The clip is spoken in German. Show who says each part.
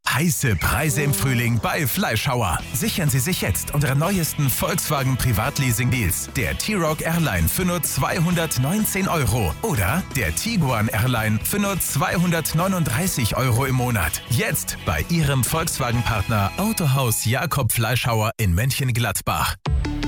Speaker 1: Heiße Preise im Frühling bei Fleischhauer. Sichern Sie sich jetzt unsere neuesten Volkswagen Privatleasing-Deals. Der T-Roc Airline für nur 219 € oder der Tiguan Airline für nur 239 € im Monat. Jetzt bei Ihrem Volkswagen-Partner Autohaus Jakob Fleischhauer in Mönchengladbach.